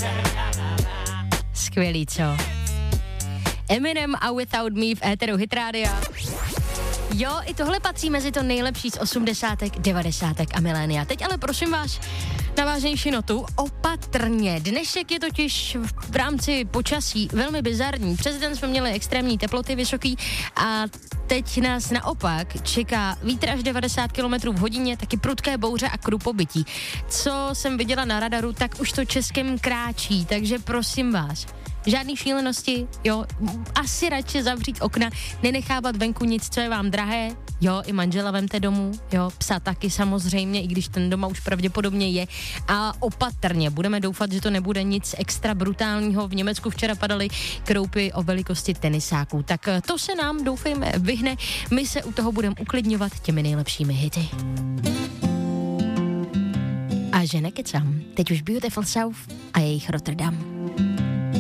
Skvělý, co? Eminem a Without Me v éteru Hit Rádia. Jo, i tohle patří mezi to nejlepší z 80., 90. a milénia. Teď ale prosím vás na vážnější notu, opatrně. Dnešek je totiž v rámci počasí velmi bizarní. Přes den jsme měli extrémní teploty vysoký a teď nás naopak čeká vítr až 90 km v hodině, taky prudké bouře a krupobytí. Co jsem viděla na radaru, tak už to Českem kráčí, takže prosím vás, žádný šílenosti, jo, asi radši zavřít okna, nenechávat venku nic, co je vám drahé, jo, i manžela vemte domů, jo, psa taky samozřejmě, i když ten doma už pravděpodobně je, a opatrně, budeme doufat, že to nebude nic extra brutálního. V Německu včera padaly kroupy o velikosti tenisáků, tak to se nám, doufejme, vyhne, my se u toho budeme uklidňovat těmi nejlepšími hity. A že nekecám, teď už Beautiful South a jejich Rotterdam.